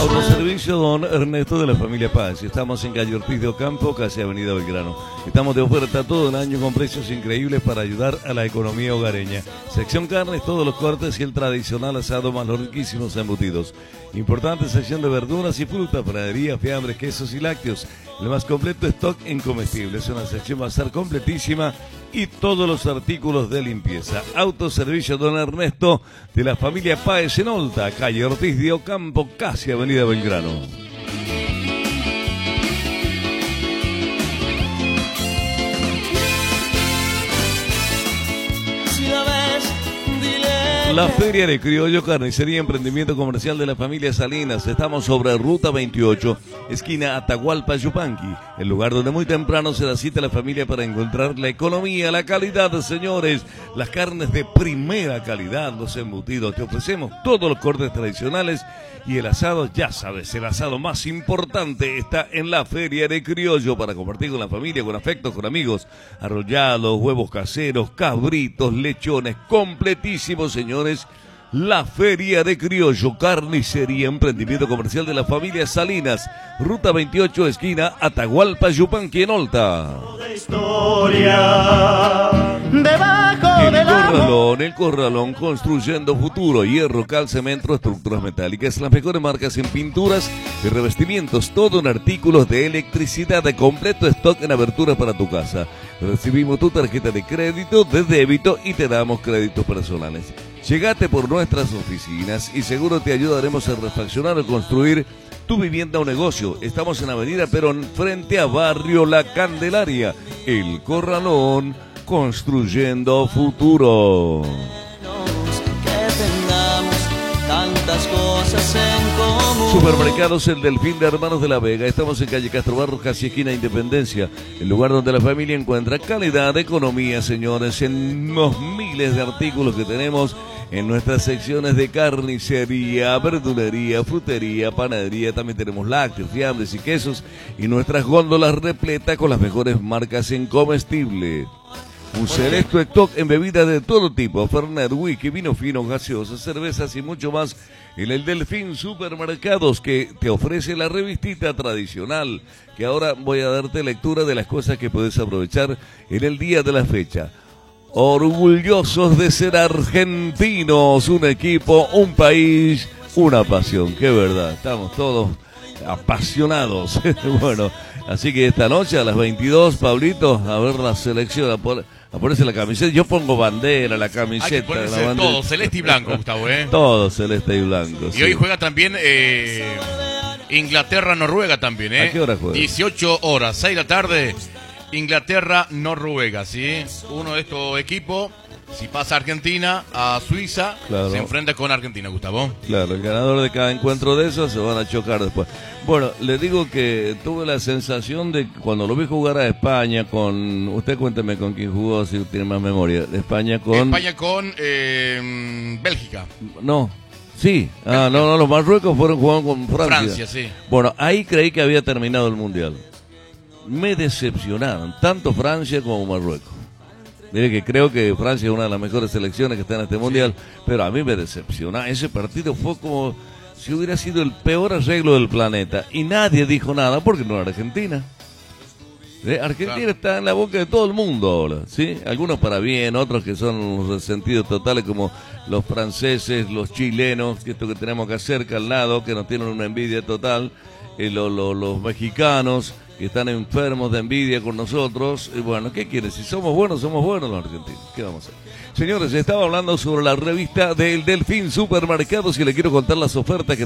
Autoservicio Don Ernesto de la familia Paz. Estamos en calle Ortiz de Ocampo, casi avenida Belgrano. Estamos de oferta todo el año con precios increíbles para ayudar a la economía hogareña. Sección carnes, todos los cortes y el tradicional asado más los riquísimos embutidos. Importante sección de verduras y fruta, panadería, fiambres, quesos y lácteos. El más completo stock en comestibles. Una sección bazar completísima y todos los artículos de limpieza. Autoservicio Don Ernesto de la familia Páez en Olta, calle Ortiz de Ocampo, casi avenida Belgrano. La Feria de Criollo, carnicería, emprendimiento comercial de la familia Salinas. Estamos sobre Ruta 28, esquina Atahualpa Yupanqui, el lugar donde muy temprano se da cita a la familia para encontrar la economía, la calidad, señores, las carnes de primera calidad, los embutidos. Te ofrecemos todos los cortes tradicionales y el asado, ya sabes, el asado más importante está en la Feria de Criollo para compartir con la familia, con afectos, con amigos. Arrollados, huevos caseros, cabritos, lechones, completísimos, señores. La Feria de Criollo, carnicería, emprendimiento comercial de la familia Salinas, Ruta 28, esquina Atahualpa Yupanqui en Olta. El Corralón, construyendo futuro, hierro, cal, cemento, estructuras metálicas, las mejores marcas en pinturas y revestimientos, todo en artículos de electricidad, de completo stock en aberturas para tu casa. Recibimos tu tarjeta de crédito, de débito y te damos créditos personales. Llegate por nuestras oficinas y seguro te ayudaremos a refaccionar o construir tu vivienda o negocio. Estamos en Avenida Perón, frente a Barrio La Candelaria. El Corralón, construyendo futuro. Tantas cosas en común. Supermercados El Delfín de Hermanos de la Vega. Estamos en calle Castro Barros, casi esquina Independencia. El lugar donde la familia encuentra calidad, economía, señores, en los miles de artículos que tenemos en nuestras secciones de carnicería, verdulería, frutería, panadería. También tenemos lácteos, fiambres y quesos. Y nuestras góndolas repletas con las mejores marcas en comestible. Un selecto stock en bebidas de todo tipo, Fernet, whisky, vino fino, gaseosas, cervezas y mucho más en el Delfín Supermercados, que te ofrece la revistita tradicional, que ahora voy a darte lectura de las cosas que puedes aprovechar en el día de la fecha. Orgullosos de ser argentinos, un equipo, un país, una pasión, qué verdad, estamos todos apasionados. Bueno, así que esta noche a las 22, Pablito, a ver la selección, a ponerse la camiseta. Yo pongo bandera, la camiseta. Hay que ponerse todo celeste y blanco, Gustavo, Todo celeste y blanco. Y sí. Hoy juega también Inglaterra-Noruega también, ¿A qué hora juega? 18 horas, 6 de la tarde, Inglaterra-Noruega, ¿sí? Uno de estos equipos, si pasa Argentina a Suiza, claro, se enfrenta con Argentina, Gustavo. Claro, el ganador de cada encuentro de esos se van a chocar después. Bueno, le digo que tuve la sensación de cuando lo vi jugar a España con... Usted cuénteme con quién jugó, si tiene más memoria. España con Bélgica. No, sí. Ah, no, los marruecos fueron jugando con Francia. Francia, sí. Bueno, ahí creí que había terminado el Mundial. Me decepcionaron, tanto Francia como Marruecos. Mire que creo que Francia es una de las mejores selecciones que está en este Mundial, pero a mí me decepciona. Ese partido fue como si hubiera sido el peor arreglo del planeta y nadie dijo nada porque no era Argentina. Argentina claro, está en la boca de todo el mundo ahora, ¿sí? Algunos para bien, otros que son unos resentidos totales como los franceses, los chilenos, que esto que tenemos acá cerca al lado, que nos tienen una envidia total, los mexicanos, que están enfermos de envidia con nosotros. Y bueno, ¿qué quiere? Si somos buenos los argentinos. ¿Qué vamos a hacer? Señores, estaba hablando sobre la revista del Delfín Supermercados y le quiero contar las ofertas que